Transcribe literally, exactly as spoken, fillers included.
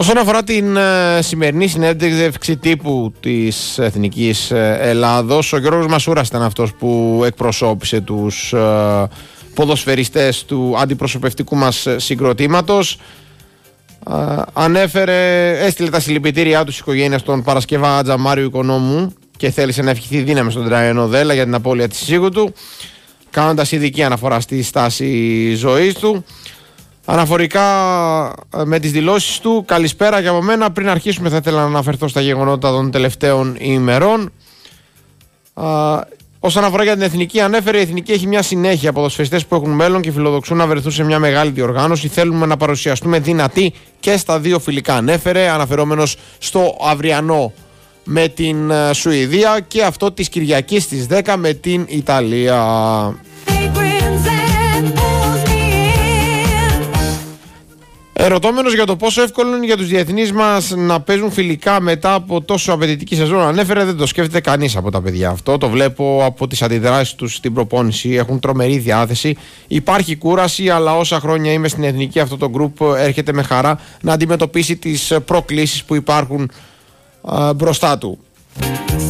Όσον αφορά την ε, σημερινή συνέντευξη τύπου της Εθνικής ε, Ελλάδος, ο Γιώργος Μασούρας ήταν αυτός που εκπροσώπησε τους ε, ποδοσφαιριστές του αντιπροσωπευτικού μας συγκροτήματος. Ε, ανέφερε, έστειλε τα συλληπιτήριά του στις οικογένειες στον Παρασκευά Ατζαμάριου Οικονόμου και θέλησε να ευχηθεί δύναμη στον Τραϊανό Δέλα για την απώλεια της σύζυγου του, κάνοντας ειδική αναφορά στη στάση ζωής του. Αναφορικά με τις δηλώσεις του, καλησπέρα και από μένα. Πριν αρχίσουμε θα ήθελα να αναφερθώ στα γεγονότα των τελευταίων ημερών. Α, όσον αφορά για την Εθνική, ανέφερε, η Εθνική έχει μια συνέχεια ποδοσφαιριστές που έχουν μέλλον και φιλοδοξούν να βρεθούν σε μια μεγάλη διοργάνωση. Θέλουμε να παρουσιαστούμε δυνατοί και στα δύο φιλικά, ανέφερε, αναφερόμενος στο αυριανό με την Σουηδία και αυτό της Κυριακής στις δέκα με την Ιταλία. Ερωτώμενος για το πόσο εύκολο είναι για τους διεθνείς μας να παίζουν φιλικά μετά από τόσο απαιτητική σεζόν, ανέφερε, δεν το σκέφτεται κανείς από τα παιδιά αυτό. Το βλέπω από τις αντιδράσεις τους στην προπόνηση. Έχουν τρομερή διάθεση. Υπάρχει κούραση, αλλά όσα χρόνια είμαι στην Εθνική, αυτό το γκρουπ έρχεται με χαρά να αντιμετωπίσει τις προκλήσεις που υπάρχουν α, μπροστά του.